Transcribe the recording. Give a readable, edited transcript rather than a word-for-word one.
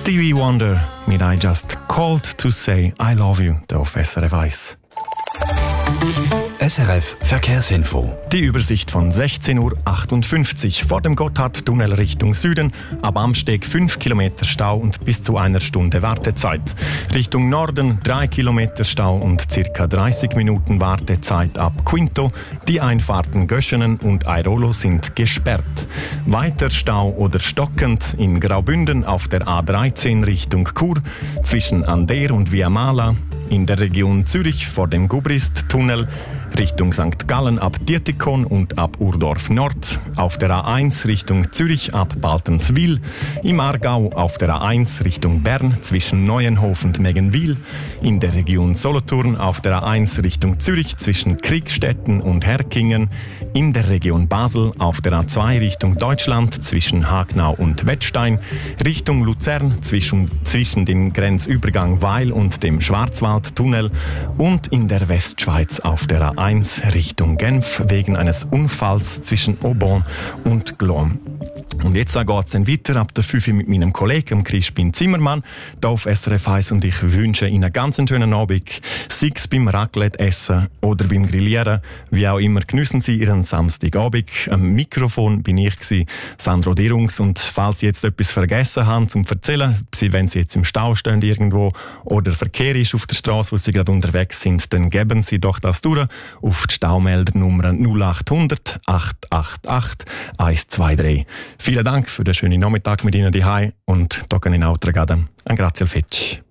Stevie Wonder mit I Just Called to Say I Love You auf SRF 1. SRF Verkehrsinfo. Die Übersicht von 16.58 Uhr vor dem Gotthardtunnel Richtung Süden, ab Amsteg 5 Kilometer Stau und bis zu einer Stunde Wartezeit. Richtung Norden 3 Kilometer Stau und ca. 30 Minuten Wartezeit ab Quinto. Die Einfahrten Göschenen und Airolo sind gesperrt. Weiter Stau oder stockend in Graubünden auf der A13 Richtung Chur, zwischen Ander und Viamala. In der Region Zürich vor dem Gubrist-Tunnel Richtung St. Gallen ab Dietikon und ab Urdorf Nord, auf der A1 Richtung Zürich ab Baltenswil, im Aargau auf der A1 Richtung Bern zwischen Neuenhof und Meggenwil, in der Region Solothurn auf der A1 Richtung Zürich zwischen Kriegstetten und Herkingen, in der Region Basel auf der A2 Richtung Deutschland zwischen Hagnau und Wettstein, Richtung Luzern zwischen dem Grenzübergang Weil und dem Schwarzwaldtunnel und in der Westschweiz auf der A1 Richtung Genf wegen eines Unfalls zwischen Aubonne und Glom. Und jetzt geht es dann weiter ab der 5 mit meinem Kollegen Crispin Zimmermann hier auf SRF 1 und ich wünsche Ihnen einen ganz schönen Abend, sei es beim Raclette-Essen oder beim Grillieren, wie auch immer, geniessen Sie Ihren Samstagabend. Am Mikrofon bin ich, Sandro Dirungs, und falls Sie jetzt etwas vergessen haben zum Erzählen, wenn Sie jetzt im Stau stehen irgendwo oder Verkehr ist auf der Straße, wo Sie gerade unterwegs sind, dann geben Sie doch das durch auf die Staumeldernummer 0800 888 123. Vielen Dank für den schönen Nachmittag mit Ihnen daheim und da kann ich auch ein Grazie al Fetch.